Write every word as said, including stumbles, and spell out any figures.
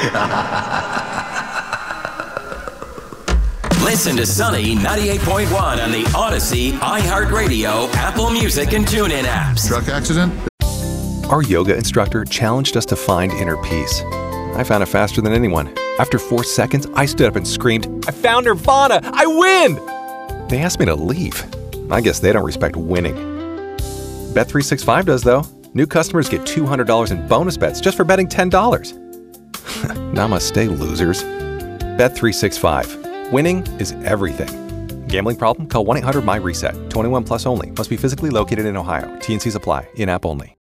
Listen to Sunny ninety-eight point one on the Odyssey, iHeartRadio, Apple Music, and TuneIn apps. Truck accident? Our yoga instructor challenged us to find inner peace. I found it faster than anyone. After four seconds, I stood up and screamed, "I found Nirvana! I win!" They asked me to leave. I guess they don't respect winning. Bet three sixty-five does, though. New customers get two hundred dollars in bonus bets just for betting ten dollars. Namaste, losers. Bet three sixty-five. Winning is everything. Gambling problem? Call one eight hundred M Y RESET. twenty-one plus only. Must be physically located in Ohio. T and Cs apply. In-app only.